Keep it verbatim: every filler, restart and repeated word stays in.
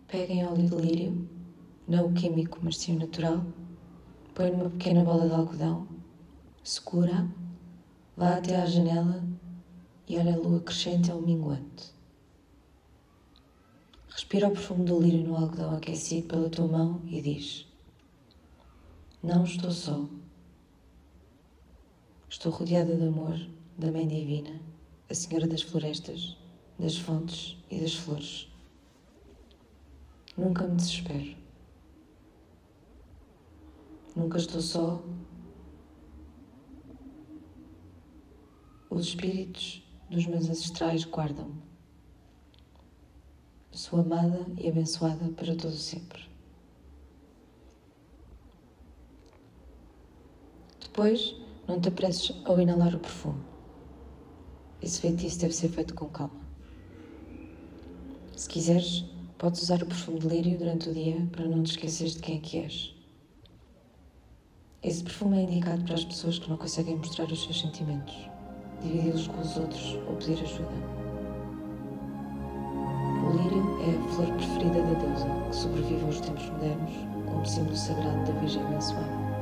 Pega em óleo de lírio, não o químico, mas sim o natural, põe numa pequena bola de algodão, segura, vá até à janela e olha a lua crescente ao minguante. Respira o perfume do lírio no algodão aquecido pela tua mão e diz: não estou só. Estou rodeada de amor da Mãe Divina, a Senhora das Florestas, das fontes e das flores. Nunca me desespero. Nunca estou só. Os espíritos dos meus ancestrais guardam-me. Sou amada e abençoada para todo sempre. Depois, não te apresses ao inalar o perfume. Esse feitiço deve ser feito com calma. Se quiseres, podes usar o perfume de lírio durante o dia para não te esqueceres de quem é que és. Esse perfume é indicado para as pessoas que não conseguem mostrar os seus sentimentos, dividi-los com os outros ou pedir ajuda. O lírio é a flor preferida da deusa, que sobrevive aos tempos modernos como símbolo sagrado da Virgem abençoada.